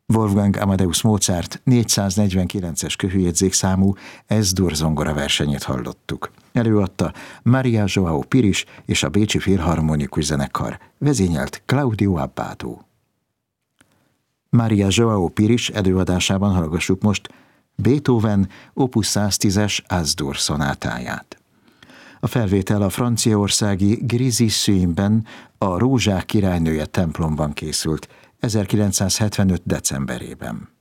Wolfgang Amadeus Mozart 449-es kőjegyzékszámú S-dur zongora versenyét hallottuk. Előadta Maria João Pires és a Bécsi Filharmonikus Zenekar, vezényelt Claudio Abbado. Maria João Pires előadásában hallgassuk most Beethoven opus 110-es S-dur szonátáját. A felvétel a franciaországi Grésy-Scenes-ben, a Rózsák királynője templomban készült 1975. decemberében.